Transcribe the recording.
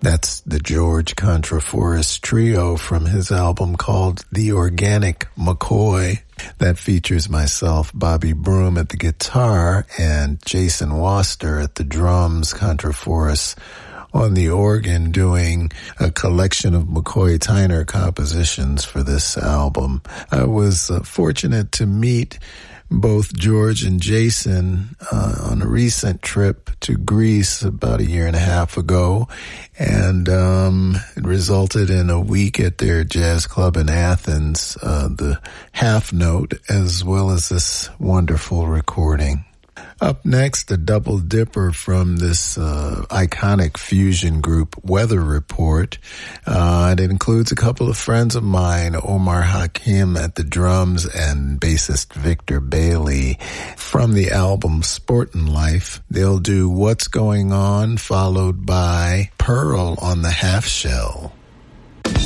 That's the George Contraforest Trio from his album called The Organic McCoy. That features myself, Bobby Broom at the guitar, and Jason Waster at the drums, Contraforest on the organ, doing a collection of McCoy Tyner compositions for this album. I was fortunate to meet both George and Jason on a recent trip to Greece about a year and a half ago, and it resulted in a week at their jazz club in Athens, the Half Note, as well as this wonderful recording. Up next, a double dipper from this iconic fusion group, Weather Report. It includes a couple of friends of mine, Omar Hakim at the drums and bassist Victor Bailey. From the album Sportin' Life, they'll do What's Going On, followed by Pearl on the Half Shell.